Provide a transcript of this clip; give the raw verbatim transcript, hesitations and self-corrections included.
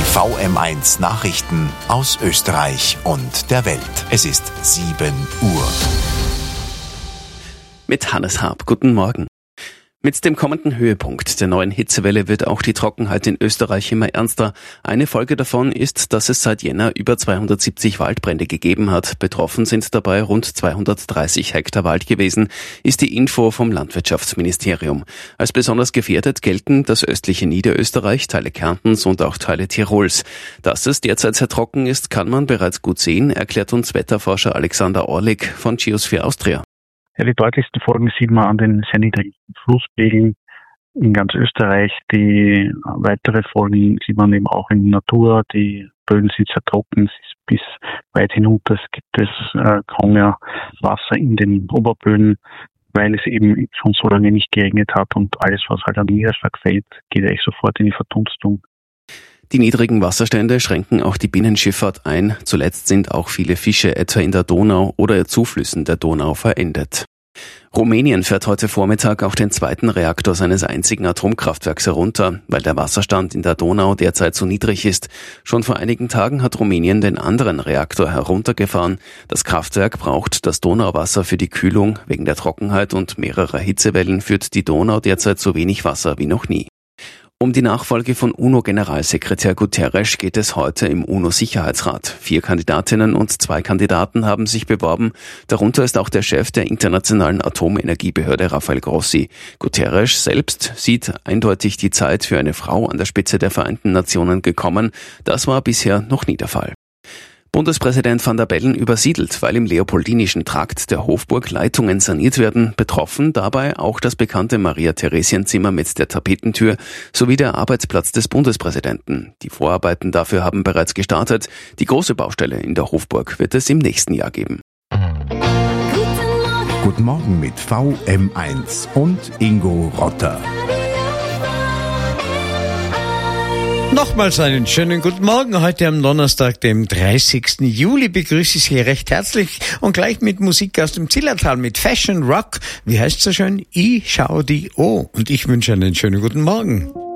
V M eins Nachrichten aus Österreich und der Welt. Es ist sieben Uhr. Mit Hannes Harp. Guten Morgen. Mit dem kommenden Höhepunkt der neuen Hitzewelle wird auch die Trockenheit in Österreich immer ernster. Eine Folge davon ist, dass es seit Jänner über zweihundertsiebzig Waldbrände gegeben hat. Betroffen sind dabei rund zweihundertdreißig Hektar Wald gewesen, ist die Info vom Landwirtschaftsministerium. Als besonders gefährdet gelten das östliche Niederösterreich, Teile Kärntens und auch Teile Tirols. Dass es derzeit sehr trocken ist, kann man bereits gut sehen, erklärt uns Wetterforscher Alexander Orlik von Geosphere Austria. Ja, die deutlichsten Folgen sieht man an den sehr niedrigen Flusspegeln in ganz Österreich. Die weitere Folgen sieht man eben auch in der Natur. Die Böden sind sehr trocken, es ist bis weit hinunter. Es gibt es äh, kaum mehr Wasser in den Oberböden, weil es eben schon so lange nicht geregnet hat und alles, was halt an Niederschlag fällt, geht eigentlich sofort in die Verdunstung. Die niedrigen Wasserstände schränken auch die Binnenschifffahrt ein. Zuletzt sind auch viele Fische etwa in der Donau oder Zuflüssen der Donau verendet. Rumänien fährt heute Vormittag auch den zweiten Reaktor seines einzigen Atomkraftwerks herunter, weil der Wasserstand in der Donau derzeit so niedrig ist. Schon vor einigen Tagen hat Rumänien den anderen Reaktor heruntergefahren. Das Kraftwerk braucht das Donauwasser für die Kühlung. Wegen der Trockenheit und mehrerer Hitzewellen führt die Donau derzeit so wenig Wasser wie noch nie. Um die Nachfolge von UNO-Generalsekretär Guterres geht es heute im UNO-Sicherheitsrat. Vier Kandidatinnen und zwei Kandidaten haben sich beworben. Darunter ist auch der Chef der Internationalen Atomenergiebehörde, Rafael Grossi. Guterres selbst sieht eindeutig die Zeit für eine Frau an der Spitze der Vereinten Nationen gekommen. Das war bisher noch nie der Fall. Bundespräsident Van der Bellen übersiedelt, weil im Leopoldinischen Trakt der Hofburg Leitungen saniert werden. Betroffen dabei auch das bekannte Maria-Theresien-Zimmer mit der Tapetentür sowie der Arbeitsplatz des Bundespräsidenten. Die Vorarbeiten dafür haben bereits gestartet. Die große Baustelle in der Hofburg wird es im nächsten Jahr geben. Guten Morgen mit V M eins und Ingo Rotter. Nochmals einen schönen guten Morgen. Heute am Donnerstag, dem dreißigsten Juli, begrüße ich Sie recht herzlich und gleich mit Musik aus dem Zillertal mit Fashion Rock. Wie heißt es so schön? Ich schau die O. Und ich wünsche einen schönen guten Morgen.